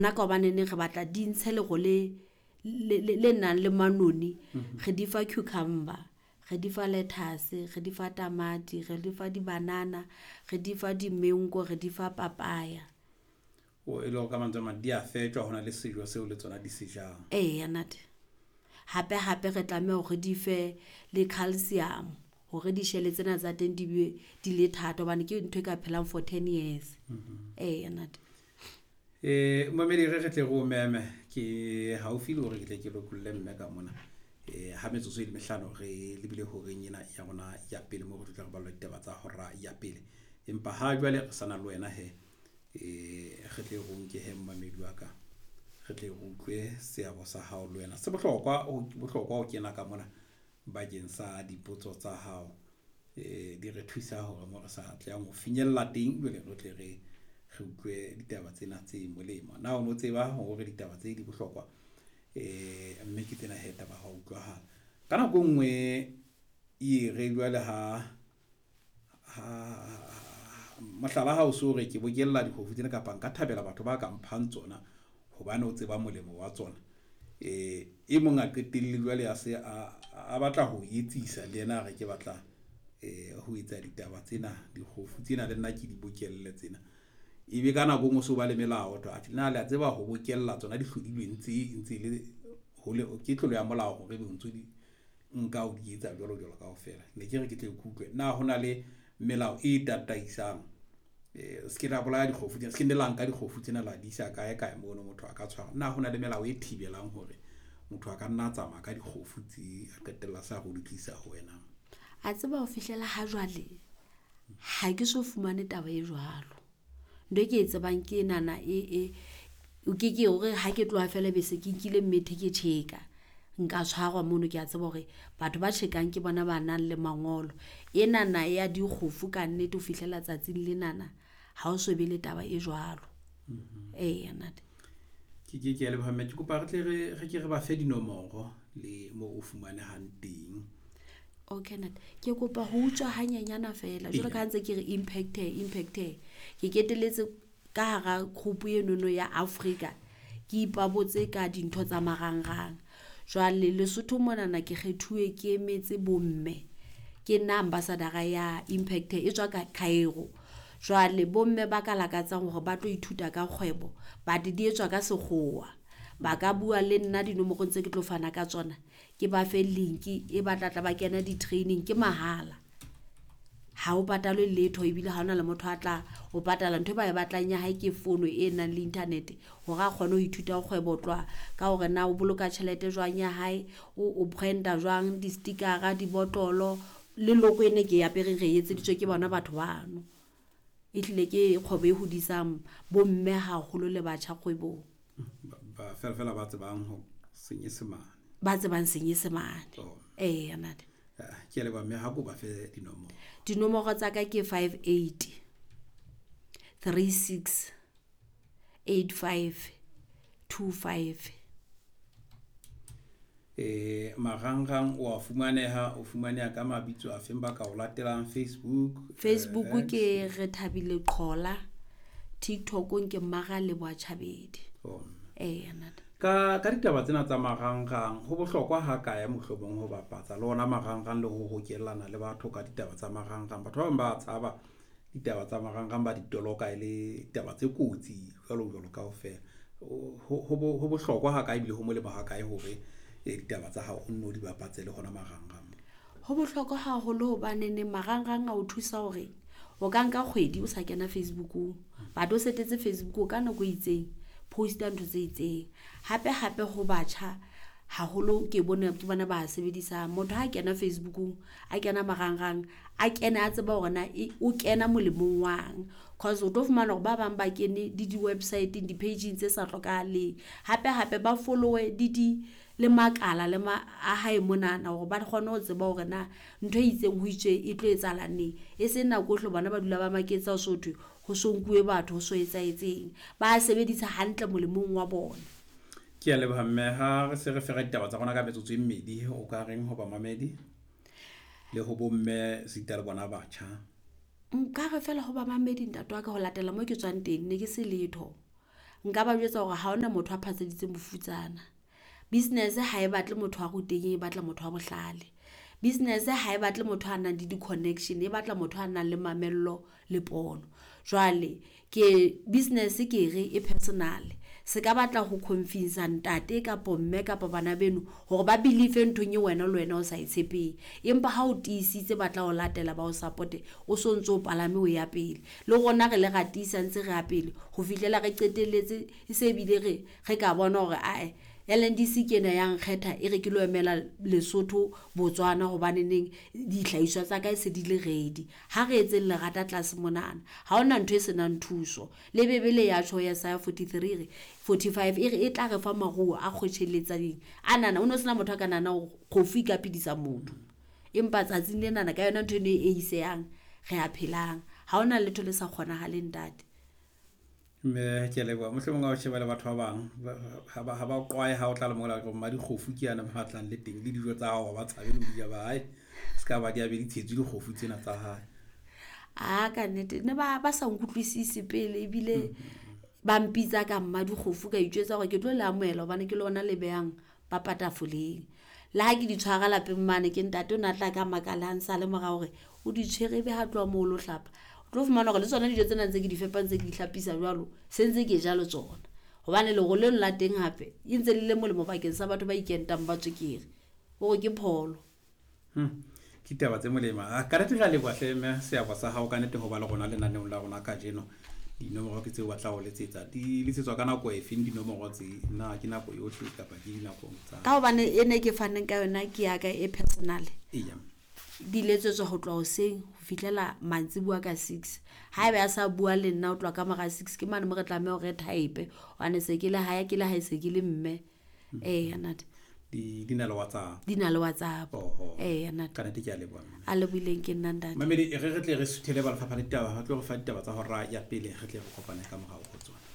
na ka banene re batla di ntshe le go le nang le manoni re di fa cucumber re di fa lettuce re di fa tamati re di fa di banana re di fa di mango re di fa papaya o elo ka mantswe di a fetwa hona le sejo seo le tsona di sejang ya nate hape re tlameha hore di fe le calcium hore di shele tsena tsa teng di le thato bana ke ntwe ka phelang for 10 years ya nate mamedi re tle go meme ke haufi le hore ke tle ke lokulle mme ka mona ha metsotso ile mehlano re lebile hore nyena ya rona ya pele mo go tla go balwa ditaba tsa hora ya pele empa ha jwale re sana le wena he re tle go nke he mamedi wa ka re tle go utlwe seabo sa hao le wena se bohlokwa o kena ka mona bakeng sa dipotso tsa hao di re thusa hore mo re sa tla go finyella teng jwale re tle re utlwe ditaba tsena tse molemo na o no tseba hore ditaba tse di bohlokwa mme ke tena heta ba ha utlwa ha kana go nngwe re jwale ha mahlala ha o so re ke bokella dikhofu tsena ka panka thabela batho ba ka mphang tsona hobane o tseba molemo wa tsona e monga qetelle jwale ya se a batla ho etsisa le yena re ke batla ho etsa ditaba tsena dikhofu tsena le nna ke di bokelle tsena ebe kana go mo so ba le melao to a tsena le a tseba ho bokella tsona di hlodilwe ntse le hole ke tlolo ya molao gore be ntse di nka o di etsa jolo kaofela ne ke re ke tle utlwe na hona le melao e tataisang ske ra bola di khofu tsena ske ndelang ka di khofu tsena la di isa kae mo no motho a ka tshwara na hona le melao e thibelang hore motho a ka nna tsama ka di khofu tsi a qetella sa go di tlisa ho wena a tseba o fihlela ha jwale ha ke so fumane taba e jwalo ndo ke tsebang ke nana o ke hore ha ke tloa fela be se ke nkile mmethe ke tsheka nka tshwarwa mono ke a tseba hore batho ba tshekang ke bona ba nang le mangolo nana ya dikgofu ka nnete o fihlela tsatsing le nana ha o so be le taba e jwalo nate ke le bhamme ke kopa re tle re ke re ba fe dinomoro le mo o fumane hanteng okay nate ke kopa ho utswa hanyanyana fela jwale ka ntse ke re impact ke keteletse ka hara group eno ya Africa ke ipabotse ka dintho tsa marangrang jwale Lesotho mona na ke kgethuwe ke emetse bomme ke nna ambassador ya impact e tswa ka Cairo jwale bomme ba ka lakatsang hore ba tlo ithuta ka kgwebo ba di etswa ka sekgowa ba ka bua le nna dinomoro tse ke tlo fana ka tsona ke ba fe link e ba tla ba kena di training ke mahala ha o patalwe letho ebile ha hona le motho a tla o patala ntho ba e batlang ya hae ke phone e nang le internet hore a kgone ho ithuta kgwebo tlwa ka hore na o boloka tšhelete jwang ya hae o branda jwang di stickera di botolo le loko ene ke ya pere re etseditswe ke bona batho bano e tlile ke kgwebo e hodisang bomme haholo le batjha kgwebong ba fela ba tsebang ho senyesemane ba tsebang senyesemane nate ke le ba me ha go ba fe dinomoro tsa ka ke 58 36 85 25 marangrang o fumaneha ka mabitso a femba ka o latelang Facebook ke re Thabile Qola TikTok ke Mara le Boatjhabedi nate ka ditaba tsena tsa marangrang ho bohlokwa ha ka ya mohlobong ho bapatsa le ona marangrang le ho hokellana le batho ka ditaba tsa marangrang batho ba tshaba ditaba tsa marangrang ba ditoloka ile ditaba tse kotsi jalo kaofela ho bohlokwa ha ka ibile ho molemo ha kae hore ditaba tsa hao o nno di bapatse le hona marangrang ho bohlokwa haholo hobane ne marangrang a o thusa hore o ka nka kgwedi o sa kena Facebook ba do setetse Facebook ka nako itseng posta ntho tse itseng hape ho batjha haholo ke bona ba sebedisa motho ha kena Facebook a kena marangrang a kena a tseba hore na o kena molemong wang cause o do fumana hore ba bang ba kene di website di page tse sa hlokale hape ba followe di le makala le a hae monana hore ba kgone ho tseba hore na ntho e itseng ho itse e tlo etsalaneng e se nna go hlo bana ba dula ba maketsa so thwe ho so nkuwe batho ho so etsaetseng ba sebedisa hantle molemong wa bona ke le bhamme ha re se re fera ditaba tsa rona ka metsotso e mmedi o ka reng ho ba mamedi le ho bomme sita le bona batjha nka re fela ho ba mamedi ntato ka ho latela mo ke tswang teng ne ke se letho nka ba jwetsa gore ha ona motho a phatseditseng bofutsana. Business ha e batle motho a go teng, e batla motho a bohlale. Business ha e batle motho a nang le di-connection, e batla motho a nang le mamello le pono. Jwale ke business ke re e personal, se ka batla go convince ntate kapa mme kapa bana beno gore ba believe nthong e wena le wena o sa itshepeng. Empa ha o tiisitse batla o latela ba o support, o so ntse o palame o ya pele. Le gona re le gatisa ntse re ya pele go fihlela re qetelletse e se bile re ka bona gore ae LNDC ke na yang kgetha e re ke lo emela Lesotho Botswana gobane neng dihlahiswa tsa ka se di le ready. Ha re etse le rata tlase monana ha ona ntho e senang thuso. Le bebele ya tsho ya sa 43 45 e tla re fa maruo a khotsheletsa ding anana o no sena motho ka nana go fika pidisa motho. Empa tsatsing le nana ka yona ntho ne e iseyang re a phelang ha ona letho le sa kgona ha le ntate. Me ke leboa mohlomong a shebela batho ba bang ha ba qoya ha o tla le mola go ma di khofu ke yana matlang le teng le dijo tsa hao ba tshabe le di ba hae ska ba dia be di tshetse di khofu tsena tsa hae ka nete ne ba sa nkutlwisise pele ebile ba mpitsa ka mma di khofu ka itjwetsa gore ke tlo le amoela bana ke lona le beyang ba patafoleng la ha ke di tshwara lapeng mane ke ntate o na tla ka makalansa le moga gore o di tshwere be ha tloa mo lo hlapa tlo fumana gore le tsona dijo tsena tse ke di fepang tse ke di hlapisa jwalo sentse ke jalo tsona gobane le go le nla teng hape e ntse le molemo bakeng sa batho ba ikentang ba tswekere gore ke pholo ke taba tse molema ka re tla le bwa hleme se ya sa hao ka nete go ba le gona le naneng la gona ka jeno dinomoro ke tse batla go letsetsa di letsetswa ka nako e feng dinomoro tse na ke nako yohle kapa ke dinako tsa ka gobane ene ke faneng ka yona ke ya ka e personal iya di letsetswa go tloa hoseng go fihlela mantsibua ka 6 ha ebe a sa bua le nna o tloa ka mora 6 ke mane mo re tlameha go re type wane se ke le haya ke le ha se ke le mme anate di na le WhatsApp anate kana di ke a le bona a le buileng ke nna ndate mamedi re tle re suthele ba lefapha le taba ha tlo go fa ditaba tsa hora ya pele re tle go kopana ka mogao go tsona.